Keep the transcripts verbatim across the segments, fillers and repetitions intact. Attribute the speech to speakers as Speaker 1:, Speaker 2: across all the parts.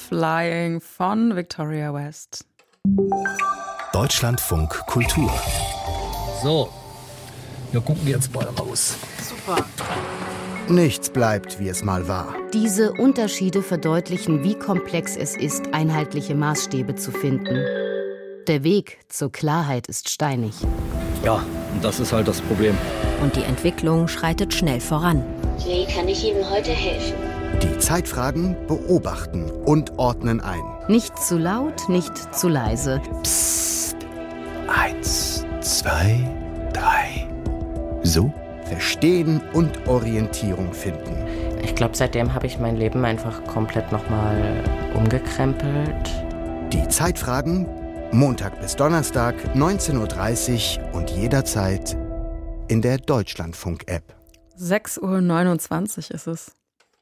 Speaker 1: Flying von Victoria West.
Speaker 2: Deutschlandfunk Kultur.
Speaker 3: So, wir gucken jetzt mal raus.
Speaker 1: Super.
Speaker 4: Nichts bleibt, wie es mal war.
Speaker 5: Diese Unterschiede verdeutlichen, wie komplex es ist, einheitliche Maßstäbe zu finden. Der Weg zur Klarheit ist steinig.
Speaker 3: Ja, und das ist halt das Problem.
Speaker 6: Und die Entwicklung schreitet schnell voran.
Speaker 7: Wie kann ich Ihnen heute helfen?
Speaker 4: Die Zeitfragen beobachten und ordnen ein.
Speaker 5: Nicht zu laut, nicht zu leise.
Speaker 2: Psst. Eins, zwei, drei. So?
Speaker 4: Verstehen und Orientierung finden.
Speaker 8: Ich glaube, seitdem habe ich mein Leben einfach komplett nochmal umgekrempelt.
Speaker 4: Die Zeitfragen, Montag bis Donnerstag, neunzehn Uhr dreißig und jederzeit in der Deutschlandfunk-App.
Speaker 1: sechs Uhr neunundzwanzig ist es.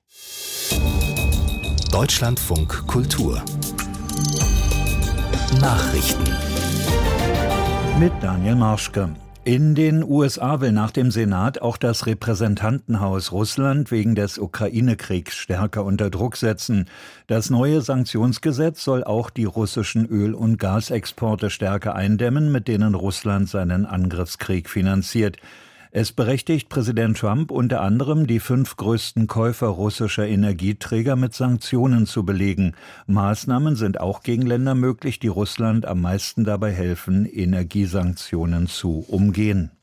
Speaker 2: Deutschlandfunk Kultur. Nachrichten.
Speaker 9: Mit Daniel Marschke. In den U S A will nach dem Senat auch das Repräsentantenhaus Russland wegen des Ukraine-Kriegs stärker unter Druck setzen. Das neue Sanktionsgesetz soll auch die russischen Öl- und Gasexporte stärker eindämmen, mit denen Russland seinen Angriffskrieg finanziert. Es berechtigt Präsident Trump unter anderem, die fünf größten Käufer russischer Energieträger mit Sanktionen zu belegen. Maßnahmen sind auch gegen Länder möglich, die Russland am meisten dabei helfen, Energiesanktionen zu umgehen.